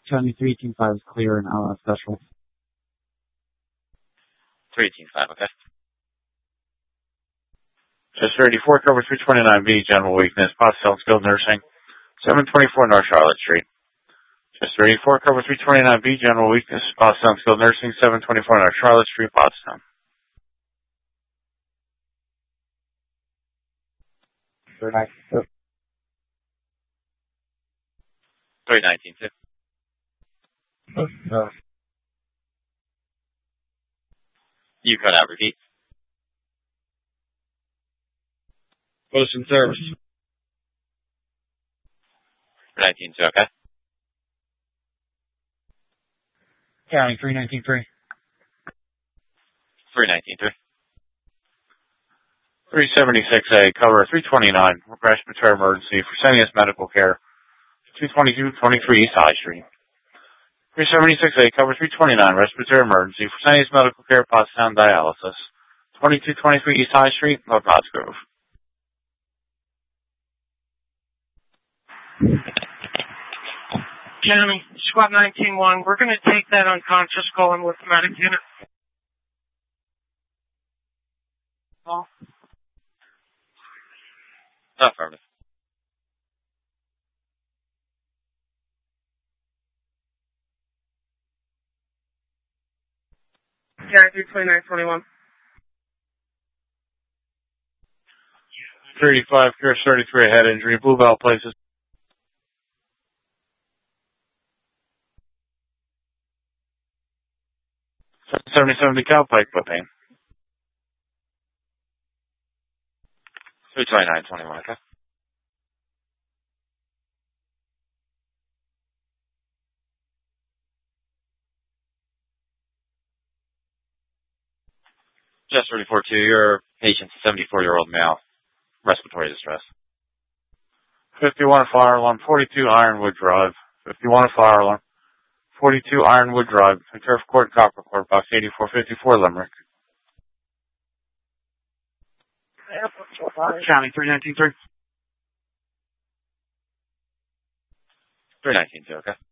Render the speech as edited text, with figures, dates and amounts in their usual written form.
County 385 is clear and special. 385, okay. Just 34, cover 329B, general weakness, Pottstown skilled nursing, 724 North Charlotte Street. Just 34, cover 329B, general weakness, Pottstown skilled nursing, 724 North Charlotte Street, Pottstown. 319. 319, too. You cut out, repeat. Post in service. 319, too, okay. County 319-3. 319-3. 376A, cover 329, respiratory emergency, Fresenius Medical Care, 222-23 East High Street. 376A, cover 329, respiratory emergency, Fresenius Medical Care, Pottstown dialysis, 2223 East High Street, North Pottsgrove. County, squad 19-1, we're going to take that unconscious, call in with the medic unit. Paul? Affirmative. County 329-21. 35, Cure 33, head injury, Blue Bell places. 77 DeKalb Pike, foot pain. 329-21, okay. Just 34-2, your patient's a 74-year-old male, respiratory distress. 51 fire alarm, 42 Ironwood Drive. 51 fire alarm, 42 Ironwood Drive, Turf Court, Copper Court, box 8454, Limerick. County 319-3. 319-2, okay.